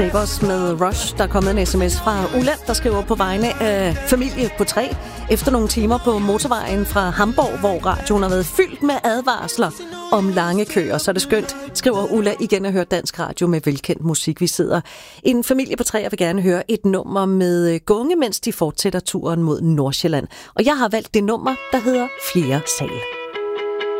Sabers med Rush. Der er kommet en sms fra Ulla, der skriver på vegne af familie på 3. Efter nogle timer på motorvejen fra Hamburg, hvor radioen har været fyldt med advarsler om lange køer, så er det skønt, skriver Ulla igen at høre dansk radio med velkendt musik. Vi sidder en familie på 3 og vil gerne høre et nummer med Gunge, mens de fortsætter turen mod Nordsjælland. Og jeg har valgt det nummer, der hedder Fjerde Sal.